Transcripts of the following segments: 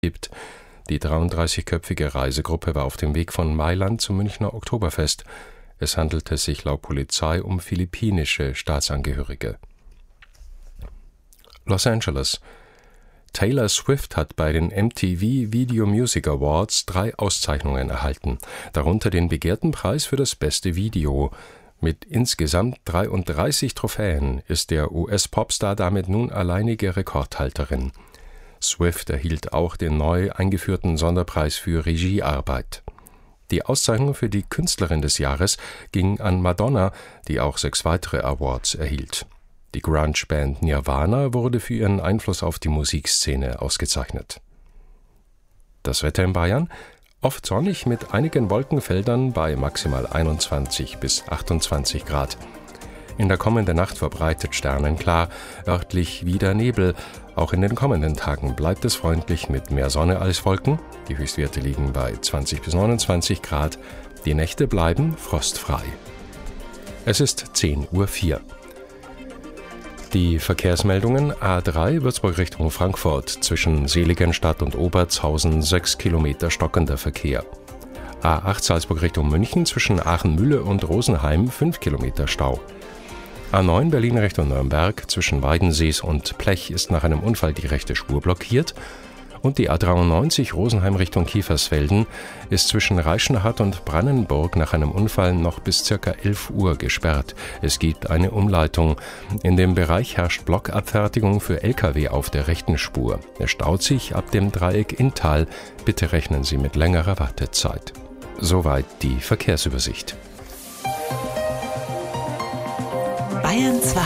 gibt. Die 33-köpfige Reisegruppe war auf dem Weg von Mailand zum Münchner Oktoberfest. Es handelte sich laut Polizei um philippinische Staatsangehörige. Los Angeles. Taylor Swift hat bei den MTV Video Music Awards 3 Auszeichnungen erhalten, darunter den begehrten Preis für das beste Video. Mit insgesamt 33 Trophäen ist der US-Popstar damit nun alleinige Rekordhalterin. Swift erhielt auch den neu eingeführten Sonderpreis für Regiearbeit. Die Auszeichnung für die Künstlerin des Jahres ging an Madonna, die auch 6 weitere Awards erhielt. Die Grunge-Band Nirvana wurde für ihren Einfluss auf die Musikszene ausgezeichnet. Das Wetter in Bayern? Oft sonnig mit einigen Wolkenfeldern bei maximal 21 bis 28 Grad. In der kommenden Nacht verbreitet sternenklar, örtlich wieder Nebel. Auch in den kommenden Tagen bleibt es freundlich mit mehr Sonne als Wolken. Die Höchstwerte liegen bei 20 bis 29 Grad. Die Nächte bleiben frostfrei. Es ist 10:04 Uhr. Die Verkehrsmeldungen: A3 Würzburg Richtung Frankfurt, zwischen Seligenstadt und Obertshausen 6 Kilometer stockender Verkehr. A8 Salzburg Richtung München, zwischen Aachen-Mühle und Rosenheim 5 Kilometer Stau. A9 Berlin Richtung Nürnberg, zwischen Weidensees und Plech ist nach einem Unfall die rechte Spur blockiert. Und die A93 Rosenheim Richtung Kiefersfelden ist zwischen Reichenhall und Brannenburg nach einem Unfall noch bis ca. 11 Uhr gesperrt. Es gibt eine Umleitung. In dem Bereich herrscht Blockabfertigung für Lkw auf der rechten Spur. Es staut sich ab dem Dreieck Inntal. Bitte rechnen Sie mit längerer Wartezeit. Soweit die Verkehrsübersicht. Bayern 2.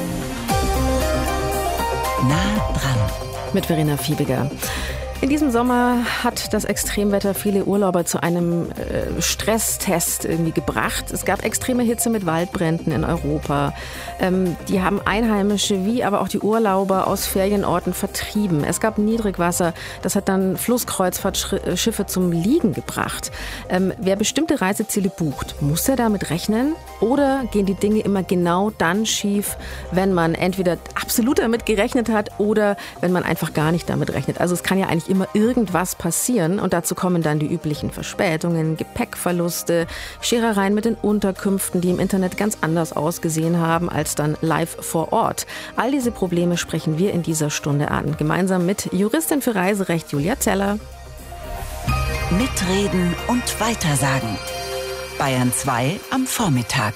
Nah dran. Mit Verena Fiebiger. In diesem Sommer hat das Extremwetter viele Urlauber zu einem Stresstest irgendwie gebracht. Es gab extreme Hitze mit Waldbränden in Europa. Die haben Einheimische wie aber auch die Urlauber aus Ferienorten vertrieben. Es gab Niedrigwasser. Das hat dann Flusskreuzfahrtschiffe zum Liegen gebracht. Wer bestimmte Reiseziele bucht, muss er damit rechnen? Oder gehen die Dinge immer genau dann schief, wenn man entweder absolut damit gerechnet hat oder wenn man einfach gar nicht damit rechnet? Also es kann ja eigentlich immer irgendwas passieren und dazu kommen dann die üblichen Verspätungen, Gepäckverluste, Scherereien mit den Unterkünften, die im Internet ganz anders ausgesehen haben als dann live vor Ort. All diese Probleme sprechen wir in dieser Stunde an, gemeinsam mit Juristin für Reiserecht Julia Zeller. Mitreden und weitersagen. Bayern 2 am Vormittag.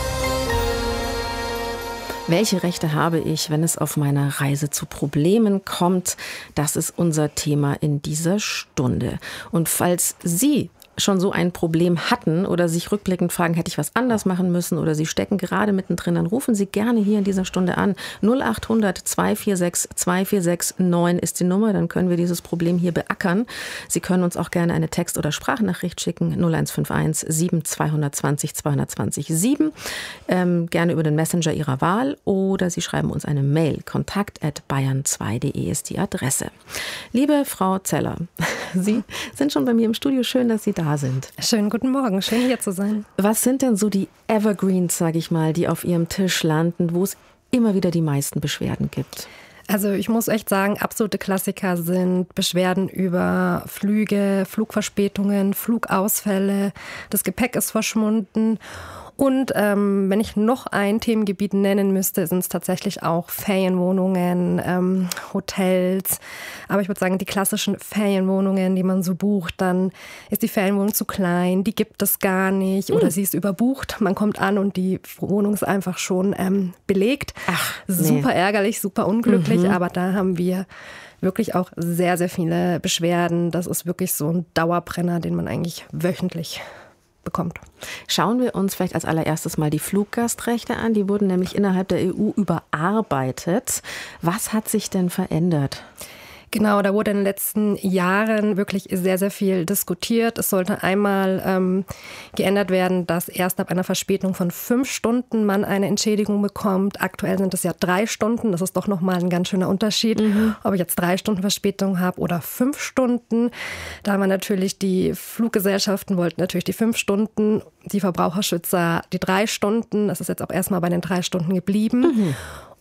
Welche Rechte habe ich, wenn es auf meiner Reise zu Problemen kommt? Das ist unser Thema in dieser Stunde. Und falls Sie schon so ein Problem hatten oder sich rückblickend fragen, hätte ich was anders machen müssen oder Sie stecken gerade mittendrin, dann rufen Sie gerne hier in dieser Stunde an. 0800 246 246 9 ist die Nummer, dann können wir dieses Problem hier beackern. Sie können uns auch gerne eine Text- oder Sprachnachricht schicken, 0151 7 220 220 7, gerne über den Messenger Ihrer Wahl oder Sie schreiben uns eine Mail, kontakt@bayern2.de ist die Adresse. Liebe Frau Zeller, Sie sind schon bei mir im Studio, schön, dass Sie da sind. Schönen guten Morgen, schön hier zu sein. Was sind denn so die Evergreens, sage ich mal, die auf Ihrem Tisch landen, wo es immer wieder die meisten Beschwerden gibt? Also ich muss echt sagen, absolute Klassiker sind Beschwerden über Flüge, Flugverspätungen, Flugausfälle, das Gepäck ist verschwunden. Und wenn ich noch ein Themengebiet nennen müsste, sind es tatsächlich auch Ferienwohnungen, Hotels. Aber ich würde sagen, die klassischen Ferienwohnungen, die man so bucht, dann ist die Ferienwohnung zu klein, die gibt es gar nicht oder sie ist überbucht. Man kommt an und die Wohnung ist einfach schon belegt. Ach, super ärgerlich, super unglücklich, aber da haben wir wirklich auch sehr, sehr viele Beschwerden. Das ist wirklich so ein Dauerbrenner, den man eigentlich wöchentlich bekommt. Schauen wir uns vielleicht als allererstes mal die Fluggastrechte an. Die wurden nämlich innerhalb der EU überarbeitet. Was hat sich denn verändert? Genau, da wurde in den letzten Jahren wirklich sehr, sehr viel diskutiert. Es sollte einmal geändert werden, dass erst ab einer Verspätung von 5 Stunden man eine Entschädigung bekommt. Aktuell sind es ja 3 Stunden. Das ist doch nochmal ein ganz schöner Unterschied, ob ich jetzt 3 Stunden Verspätung habe oder 5 Stunden. Da haben wir natürlich die Fluggesellschaften wollten natürlich die 5 Stunden, die Verbraucherschützer die 3 Stunden. Das ist jetzt auch erstmal bei den 3 Stunden geblieben.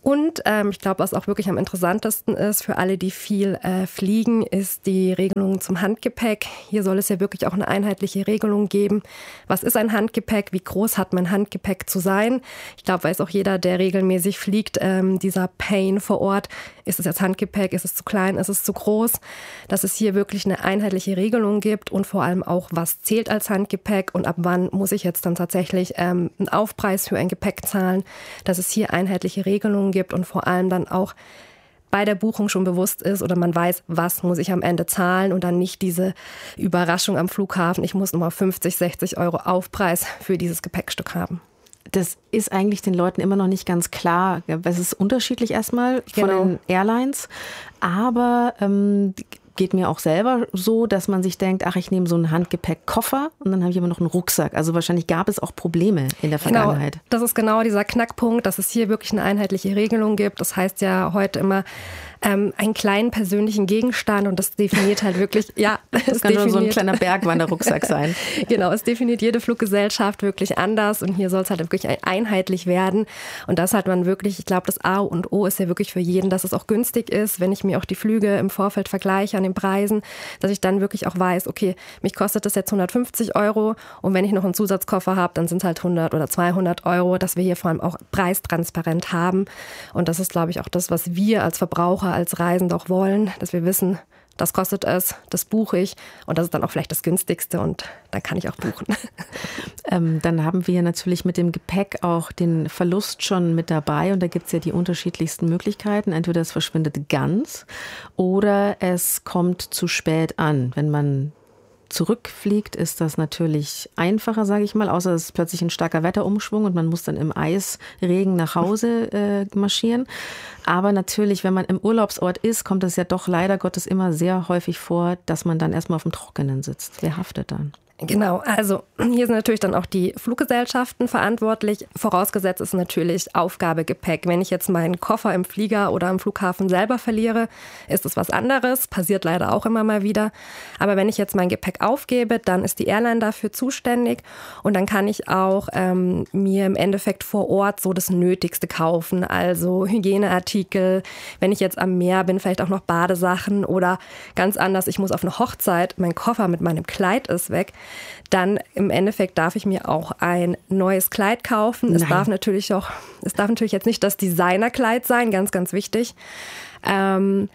Und ich glaube, was auch wirklich am interessantesten ist für alle, die viel fliegen, ist die Regelung zum Handgepäck. Hier soll es ja wirklich auch eine einheitliche Regelung geben. Was ist ein Handgepäck? Wie groß hat mein Handgepäck zu sein? Ich glaube, weiß auch jeder, der regelmäßig fliegt, dieser Pain vor Ort. Ist es jetzt Handgepäck? Ist es zu klein? Ist es zu groß? Dass es hier wirklich eine einheitliche Regelung gibt und vor allem auch, was zählt als Handgepäck und ab wann muss ich jetzt dann tatsächlich einen Aufpreis für ein Gepäck zahlen. Dass es hier einheitliche Regelungen gibt und vor allem dann auch bei der Buchung schon bewusst ist oder man weiß, was muss ich am Ende zahlen und dann nicht diese Überraschung am Flughafen, ich muss nochmal 50, 60 Euro Aufpreis für dieses Gepäckstück haben. Das ist eigentlich den Leuten immer noch nicht ganz klar. Es ist unterschiedlich erstmal von den Airlines, aber geht mir auch selber so, dass man sich denkt, ach, ich nehme so einen Handgepäckkoffer und dann habe ich aber noch einen Rucksack. Also wahrscheinlich gab es auch Probleme in der Vergangenheit. Das ist genau dieser Knackpunkt, dass es hier wirklich eine einheitliche Regelung gibt. Das heißt ja heute immer einen kleinen persönlichen Gegenstand und das definiert halt wirklich, ja. Das kann schon so ein kleiner Bergwanderrucksack sein. Genau, es definiert jede Fluggesellschaft wirklich anders und hier soll es halt wirklich einheitlich werden und das hat man wirklich, ich glaube, das A und O ist ja wirklich für jeden, dass es auch günstig ist, wenn ich mir auch die Flüge im Vorfeld vergleiche an den Preisen, dass ich dann wirklich auch weiß, okay, mich kostet das jetzt 150 Euro und wenn ich noch einen Zusatzkoffer habe, dann sind es halt 100 oder 200 Euro, dass wir hier vor allem auch preistransparent haben und das ist, glaube ich, auch das, was wir als Verbraucher, als Reisende auch wollen, dass wir wissen, das kostet es, das buche ich und das ist dann auch vielleicht das günstigste und dann kann ich auch buchen. Dann haben wir natürlich mit dem Gepäck auch den Verlust schon mit dabei und da gibt es ja die unterschiedlichsten Möglichkeiten. Entweder es verschwindet ganz oder es kommt zu spät an. Wenn man zurückfliegt, ist das natürlich einfacher, sage ich mal, außer es ist plötzlich ein starker Wetterumschwung und man muss dann im Eisregen nach Hause marschieren. Aber natürlich, wenn man im Urlaubsort ist, kommt es ja doch leider Gottes immer sehr häufig vor, dass man dann erstmal auf dem Trockenen sitzt. Wer haftet dann? Genau, also hier sind natürlich dann auch die Fluggesellschaften verantwortlich. Vorausgesetzt ist natürlich Aufgabegepäck. Wenn ich jetzt meinen Koffer im Flieger oder am Flughafen selber verliere, ist es was anderes. Passiert leider auch immer mal wieder. Aber wenn ich jetzt mein Gepäck aufgebe, dann ist die Airline dafür zuständig. Und dann kann ich auch mir im Endeffekt vor Ort so das Nötigste kaufen. Also Hygieneartikel. Wenn ich jetzt am Meer bin, vielleicht auch noch Badesachen. Oder ganz anders, ich muss auf eine Hochzeit, mein Koffer mit meinem Kleid ist weg. Dann im Endeffekt darf ich mir auch ein neues Kleid kaufen. Es darf natürlich jetzt nicht das Designerkleid sein, ganz, ganz wichtig. Dann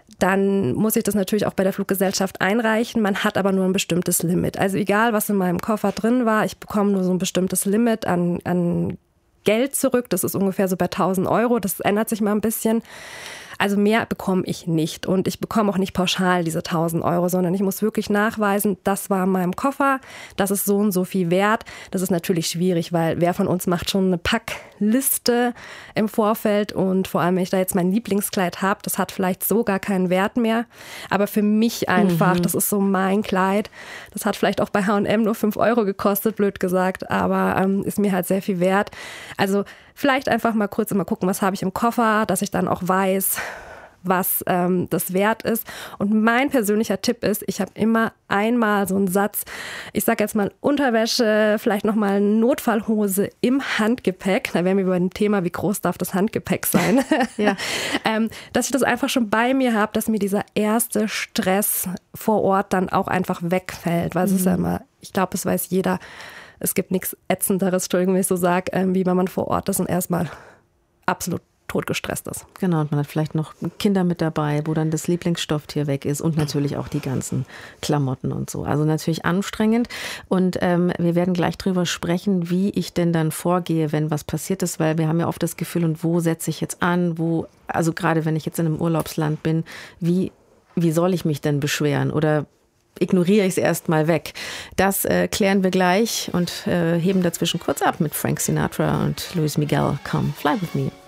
muss ich das natürlich auch bei der Fluggesellschaft einreichen. Man hat aber nur ein bestimmtes Limit. Also egal, was in meinem Koffer drin war, ich bekomme nur so ein bestimmtes Limit an Geld zurück. Das ist ungefähr so bei 1.000 Euro. Das ändert sich mal ein bisschen. Also mehr bekomme ich nicht und ich bekomme auch nicht pauschal diese 1.000 Euro, sondern ich muss wirklich nachweisen, das war in meinem Koffer, das ist so und so viel wert. Das ist natürlich schwierig, weil wer von uns macht schon eine Packliste im Vorfeld und vor allem, wenn ich da jetzt mein Lieblingskleid habe, das hat vielleicht so gar keinen Wert mehr, aber für mich einfach, das ist so mein Kleid, das hat vielleicht auch bei H&M nur 5 Euro gekostet, blöd gesagt, aber ist mir halt sehr viel wert. Also vielleicht einfach mal kurz immer gucken, was habe ich im Koffer, dass ich dann auch weiß, was das wert ist. Und mein persönlicher Tipp ist, ich habe immer einmal so einen Satz, ich sage jetzt mal Unterwäsche, vielleicht nochmal Notfallhose im Handgepäck. Da wären wir über ein Thema, wie groß darf das Handgepäck sein. Ja. Dass ich das einfach schon bei mir habe, dass mir dieser erste Stress vor Ort dann auch einfach wegfällt. Weil es ist ja immer, ich glaube, das weiß jeder, es gibt nichts Ätzenderes, Entschuldigung, wenn ich so sage, wie wenn man vor Ort ist und erstmal absolut totgestresst ist. Genau, und man hat vielleicht noch Kinder mit dabei, wo dann das Lieblingsstofftier weg ist und natürlich auch die ganzen Klamotten und so. Also natürlich anstrengend und wir werden gleich drüber sprechen, wie ich denn dann vorgehe, wenn was passiert ist, weil wir haben ja oft das Gefühl, und wo setze ich jetzt an, also gerade wenn ich jetzt in einem Urlaubsland bin, wie soll ich mich denn beschweren oder ignoriere ich es erstmal weg. Das klären wir gleich und heben dazwischen kurz ab mit Frank Sinatra und Luis Miguel. Come, fly with me.